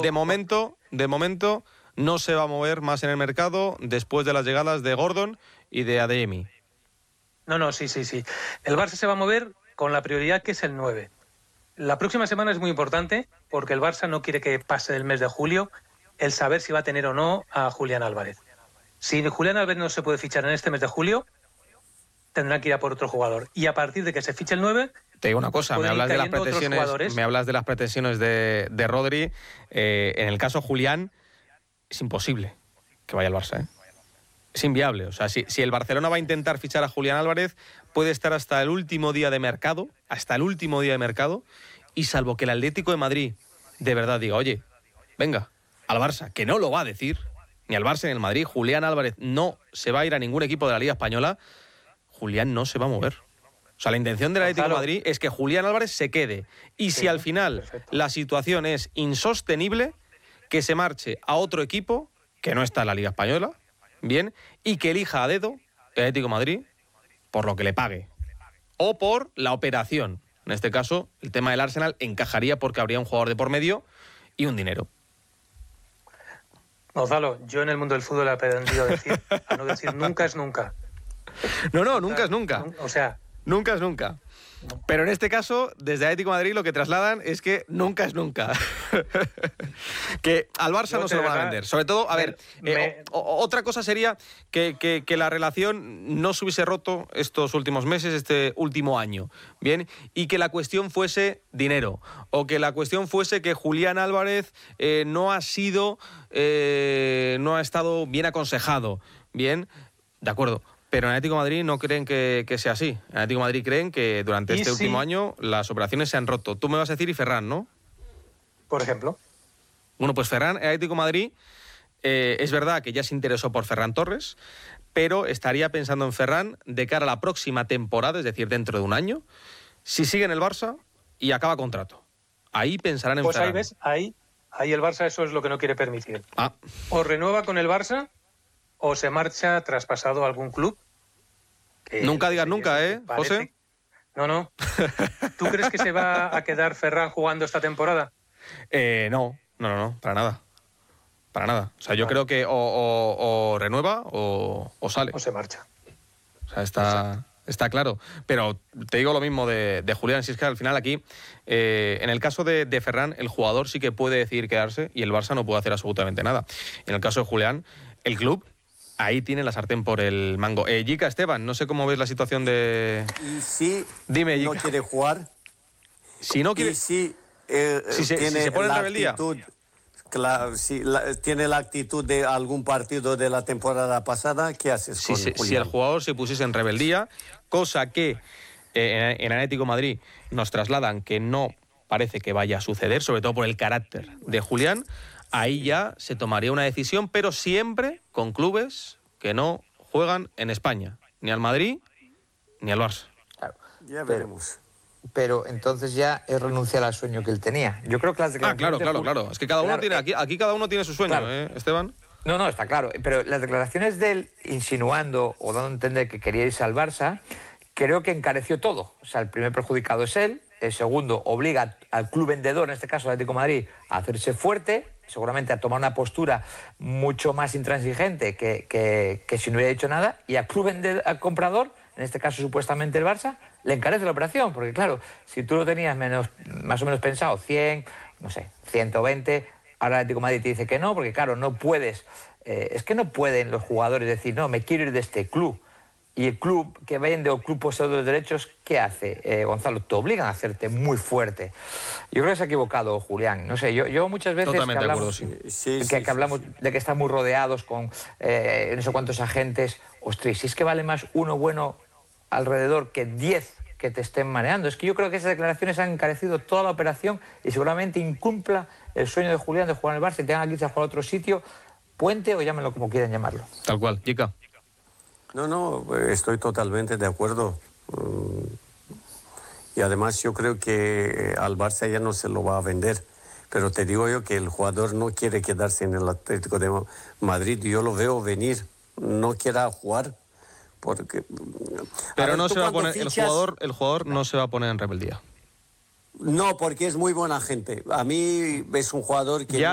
de momento no se va a mover más en el mercado después de las llegadas de Gordon y de Adeyemi. No, sí. El Barça se va a mover con la prioridad que es el 9. La próxima semana es muy importante porque el Barça no quiere que pase el mes de julio el saber si va a tener o no a Julián Álvarez. Si Julián Álvarez no se puede fichar en este mes de julio, tendrán que ir a por otro jugador. Y a partir de que se fiche el 9... Te digo una cosa, me hablas de las pretensiones de Rodri. En el caso Julián, es imposible que vaya al Barça, ¿eh? Es inviable. O sea, si el Barcelona va a intentar fichar a Julián Álvarez, puede estar hasta el último día de mercado, y salvo que el Atlético de Madrid de verdad diga, oye, venga, al Barça, que no lo va a decir, ni al Barça ni al Madrid, Julián Álvarez no se va a ir a ningún equipo de la Liga Española, Julián no se va a mover. O sea, la intención del Atlético de Madrid es que Julián Álvarez se quede. Y si al final la situación es insostenible, que se marche a otro equipo que no está en la Liga Española, bien, y que elija a dedo el Atlético de Madrid por lo que le pague. O por la operación. En este caso, el tema del Arsenal encajaría porque habría un jugador de por medio y un dinero. Gonzalo, yo en el mundo del fútbol he aprendido a no decir nunca es nunca. No, nunca es nunca. O sea... Nunca es nunca. Pero en este caso, desde Atlético de Madrid lo que trasladan es que nunca es nunca. Que al Barça no se lo van a vender. Sobre todo, a ver, otra cosa sería que la relación no se hubiese roto estos últimos meses, este último año, ¿bien? Y que la cuestión fuese dinero. O que la cuestión fuese que Julián Álvarez no ha estado bien aconsejado, ¿bien? De acuerdo. Pero en Atlético de Madrid no creen que sea así. En Atlético de Madrid creen que durante este último año las operaciones se han roto. Tú me vas a decir y Ferran, ¿no? Por ejemplo. Bueno, pues Ferran, en Atlético de Madrid, es verdad que ya se interesó por Ferran Torres, pero estaría pensando en Ferran de cara a la próxima temporada, es decir, dentro de un año, si sigue en el Barça y acaba contrato. Ahí pensarán en Ferran. Pues ahí el Barça eso es lo que no quiere permitir. O renueva con el Barça o se marcha traspasado a algún club. Nunca digas nunca, José? No. ¿Tú crees que se va a quedar Ferran jugando esta temporada? No, para nada. Para nada. O sea, yo creo que o renueva o sale. O se marcha. O sea, está claro. Pero te digo lo mismo de Julián, si es que al final aquí, en el caso de Ferran, el jugador sí que puede decidir quedarse y el Barça no puede hacer absolutamente nada. En el caso de Julián, el club... Ahí tiene la sartén por el mango. Jica, Esteban, no sé cómo ves la situación de... Y si Dime, no quiere jugar... Si no quiere... Y si tiene se pone en rebeldía. Actitud, claro, tiene la actitud de algún partido de la temporada pasada, ¿qué haces con Julián? Si el jugador se pusiese en rebeldía, cosa que en Atlético de Madrid nos trasladan que no parece que vaya a suceder, sobre todo por el carácter de Julián... Ahí ya se tomaría una decisión, pero siempre con clubes que no juegan en España. Ni al Madrid, ni al Barça. Claro, ya veremos. Pero entonces ya es renunciar al sueño que él tenía. Yo creo que las declaraciones... Claro. Es que cada uno tiene... Aquí cada uno tiene su sueño, claro. Esteban. No, está claro. Pero las declaraciones de él insinuando o dando a entender que quería irse al Barça, creo que encareció todo. O sea, el primer perjudicado es él. El segundo obliga al club vendedor, en este caso el Atlético de Madrid, a hacerse fuerte, seguramente a tomar una postura mucho más intransigente que si no hubiera dicho nada, y al club al comprador, en este caso supuestamente el Barça, le encarece la operación, porque claro, si tú lo tenías más o menos pensado 100, 120, ahora el Atlético de Madrid te dice que no, porque claro, no puedes, es que no pueden los jugadores decir, no, me quiero ir de este club. Y el club que vende o el club poseedor de derechos, ¿qué hace? Gonzalo, te obligan a hacerte muy fuerte. Yo creo que se ha equivocado, Julián. No sé, yo muchas veces totalmente que hablamos, de acuerdo, que hablamos de que están muy rodeados con no sé cuántos agentes. Ostras, si es que vale más uno bueno alrededor que 10 que te estén mareando. Es que yo creo que esas declaraciones han encarecido toda la operación y seguramente incumpla el sueño de Julián de jugar en el Barça y tengan que irse a jugar a otro sitio, puente o llámenlo como quieran llamarlo. Tal cual, Jica. No, estoy totalmente de acuerdo. Y además yo creo que al Barça ya no se lo va a vender. Pero te digo yo que el jugador no quiere quedarse en el Atlético de Madrid. Yo lo veo venir. No quiera jugar. Porque... Pero no se va a poner, el jugador no se va a poner en rebeldía. No, porque es muy buena gente. A mí es un jugador que...